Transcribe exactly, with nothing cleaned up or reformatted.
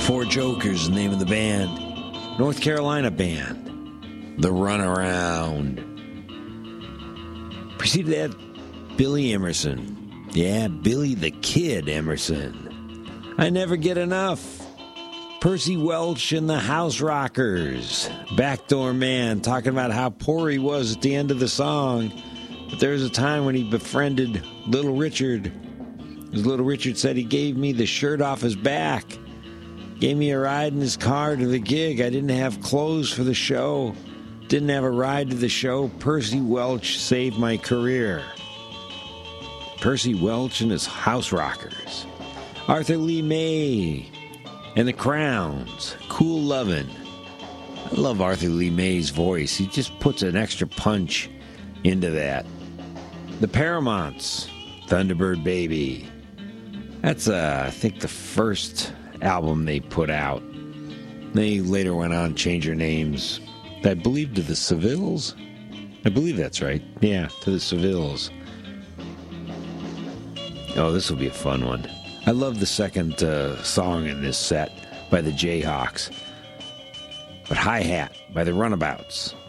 Four Jokers, the name of the band. North Carolina band. The Runaround. Preceded that, Billy Emerson. Yeah, Billy the Kid Emerson. I Never Get Enough. Percy Welch and the House Rockers. Backdoor Man, talking about how poor he was at the end of the song. But there was a time when he befriended Little Richard. As Little Richard said, he gave me the shirt off his back. Gave me a ride in his car to the gig. I didn't have clothes for the show. Didn't have a ride to the show. Percy Welch saved my career. Percy Welch and his House Rockers. Arthur Lee May and the Crowns. Cool Lovin'. I love Arthur Lee May's voice. He just puts an extra punch into that. The Paramounts. Thunderbird Baby. That's, uh, I think, the first album they put out. They later went on to change their names. I believe to the Sevilles. I believe that's right. Yeah, to the Sevilles. Oh, this will be a fun one. I love the second uh, song in this set by the Jayhawks. But Hi-Hat by the Runabouts.